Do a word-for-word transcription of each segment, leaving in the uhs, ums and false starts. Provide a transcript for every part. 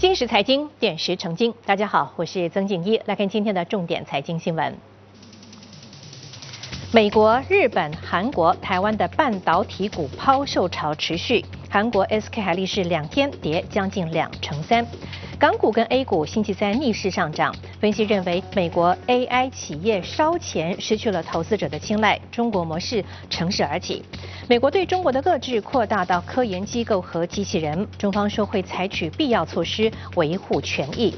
今时财经，点石成金。大家好，我是曾静一，来看今天的重点财经新闻。美国、日本、韩国、台湾的半导体股抛售潮持续，韩国 S K 海力士两天跌将近两成三。港股跟 A 股星期三逆势上涨，分析认为美国 A I 企业烧钱失去了投资者的青睐，中国模式乘势而起。美国对中国的遏制扩大到科研机构和机器人，中方说会采取必要措施维护权益。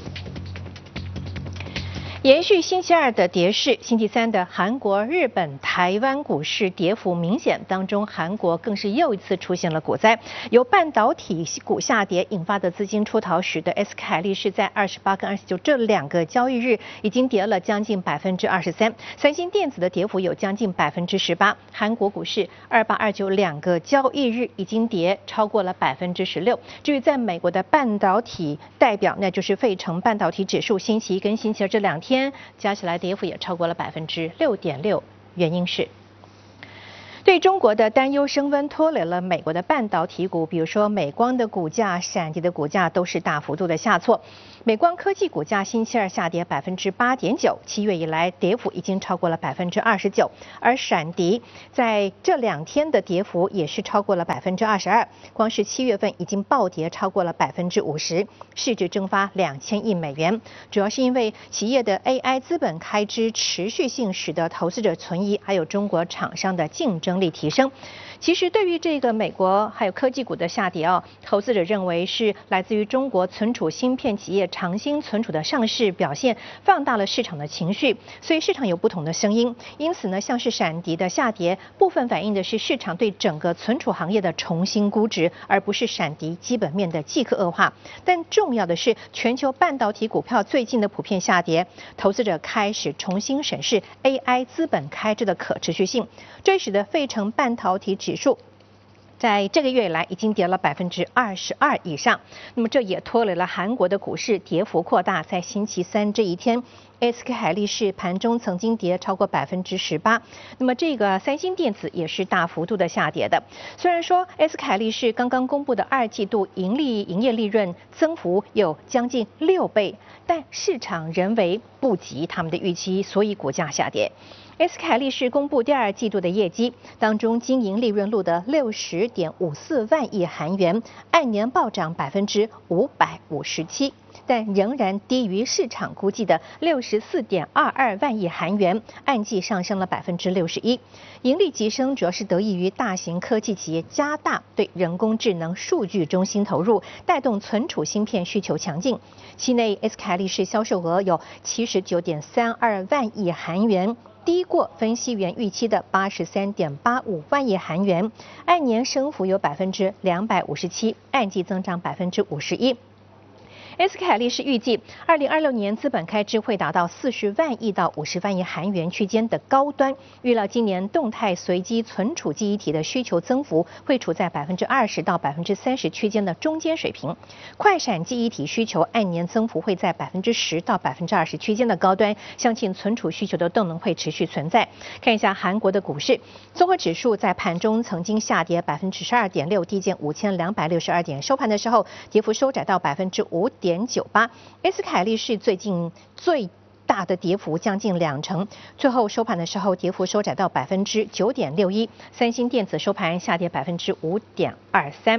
延续星期二的跌势，星期三的韩国、日本、台湾股市跌幅明显，当中韩国更是又一次出现了股灾，由半导体股下跌引发的资金出逃，使得 S K 海力士在二十八跟二十九这两个交易日已经跌了将近百分之二十三，三星电子的跌幅有将近百分之十八，韩国股市二八二九两个交易日已经跌超过了百分之十六。至于在美国的半导体代表，那就是费城半导体指数，星期一跟星期二这两天加起来跌幅也超过了百分之六点六，原因是对中国的担忧升温，拖累了美国的半导体股，比如说美光的股价、闪迪的股价都是大幅度的下挫。美光科技股价星期二下跌百分之八点九，七月以来跌幅已经超过了百分之二十九，而闪迪在这两天的跌幅也是超过了百分之二十二，光是七月份已经暴跌超过了百分之五十，市值蒸发两千亿美元，主要是因为企业的 A I 资本开支持续性，使得投资者存疑，还有中国厂商的竞争力提升。其实对于这个美国还有科技股的下跌啊，投资者认为是来自于中国存储芯片企业长兴存储的上市表现放大了市场的情绪，所以市场有不同的声音。因此呢，像是闪迪的下跌，部分反映的是市场对整个存储行业的重新估值，而不是闪迪基本面的即刻恶化。但重要的是，全球半导体股票最近的普遍下跌，投资者开始重新审视 A I 资本开支的可持续性，这使得费城半导体指数在这个月以来已经跌了百分之二十二以上，那么这也拖累了韩国的股市跌幅扩大。在星期三这一天 ，S K 海力士盘中曾经跌超过百分之十八，那么这个三星电子也是大幅度的下跌的。虽然说 S K 海力士刚刚公布的二季度盈利营业利润增幅有将近六倍，但市场仍为不及他们的预期，所以股价下跌。S K 海力士公布第二季度的业绩当中，经营利润录得六十点五四万亿韩元，按年暴涨百分之五百五十七，但仍然低于市场估计的六十四点二二万亿韩元，按季上升了百分之六十一。盈利急升主要是得益于大型科技企业加大对人工智能数据中心投入，带动存储芯片需求强劲。期内 S K 海力士销售额有七十九点三二万亿韩元。低过分析员预期的八十三点八五万亿韩元，按年升幅有百分之两百五十七，按季增长百分之五十一。S K 海力士预计，二零二六年资本开支会达到四十万亿到五十万亿韩元区间的高端，预料今年动态随机存储记忆体的需求增幅会处在百分之二十到百分之三十区间的中间水平，快闪记忆体需求按年增幅会在百分之十到百分之二十区间的高端，相信存储需求的动能会持续存在。看一下韩国的股市，综合指数在盘中曾经下跌百分之十二点六，低见五千两百六十二点，收盘的时候跌幅收窄到百分之五点。点九八 ，S K 海力士最近最大的跌幅将近两成，最后收盘的时候跌幅收窄到百分之九点六一。三星电子收盘下跌百分之五点二三。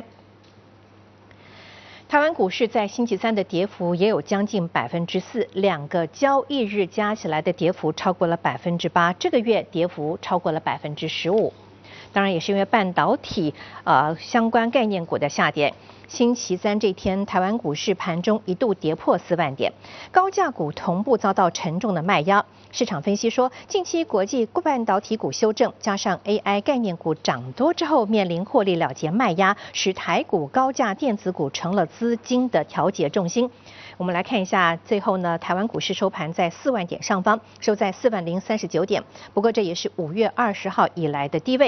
台湾股市在星期三的跌幅也有将近百分之四，两个交易日加起来的跌幅超过了百分之八，这个月跌幅超过了百分之十五。当然也是因为半导体呃相关概念股的下跌。星期三这天，台湾股市盘中一度跌破四万点，高价股同步遭到沉重的卖压。市场分析说，近期国际半导体股修正，加上 A I 概念股涨多之后面临获利了结卖压，使台股高价电子股成了资金的调节重心。我们来看一下，最后呢，台湾股市收盘在四万点上方，收在四万零三十九点。不过这也是五月二十号以来的低位。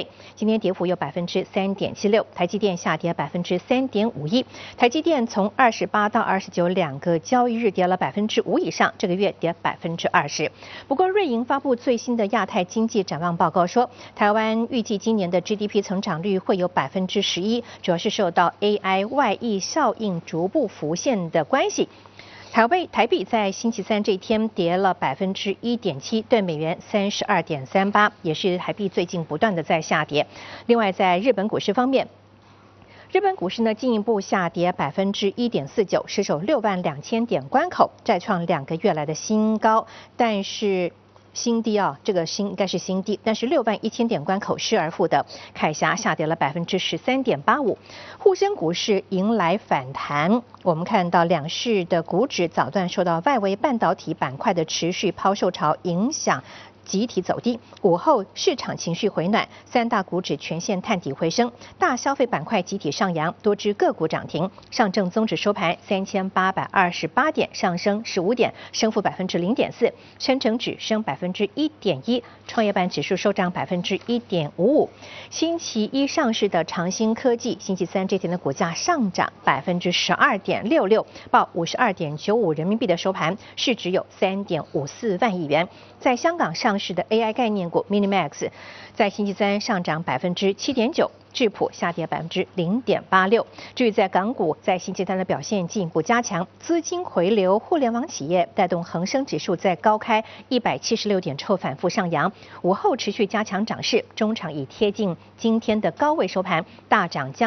今天跌幅有百分之三点七六，台积电下跌百分之三点五一。台积电从二十八到二十九两个交易日跌了百分之五以上，这个月跌百分之二十。不过瑞银发布最新的亚太经济展望报告说，台湾预计今年的 G D P 成长率会有百分之十一，主要是受到 A I 外溢效应逐步浮现的关系。台币台币在星期三这一天跌了百分之一点七，对美元三十二点三八，也是台币最近不断的在下跌。另外，在日本股市方面，日本股市呢进一步下跌百分之一点四九，失守六万两千点关口，再创两个月来的新高，但是。新低啊，这个新应该是新低，但是六万一千点关口失而复得，凯霞下跌了百分之十三点八五，沪深股市迎来反弹。我们看到两市的股指早段受到外围半导体板块的持续抛售潮影响。集体走低，午后市场情绪回暖，三大股指全线探底回升，大消费板块集体上扬，多只个股涨停。上证综指收盘三千八百二十八点，上升十五点，升幅百分之零点四。深成指升百分之一点一，创业板指数收涨百分之一点五五。星期一上市的长兴科技，星期三这天的股价上涨百分之十二点六六，报五十二点九五人民币的收盘，市值有三点五四万亿元。在香港上市的 A I 概念股 Minimax 在星期三上涨百分之七点九，智普下跌百分之零点八六。至于在港股，在星期三的表现进一步加强，资金回流互联网企业带动恒生指数在高开一百七十六点之后反复上扬，午后持续加强涨势，中场已贴近今天的高位收盘，大涨将。